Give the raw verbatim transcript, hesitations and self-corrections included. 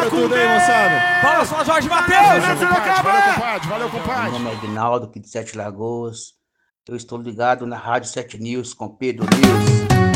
Valeu tudo aí, moçada. Fala só, Jorge Matheus. Valeu, compadre. Valeu, Meu compadre. nome é Aguinaldo, aqui de Sete Lagoas. Eu estou ligado na Rádio Sete News com Pedro News.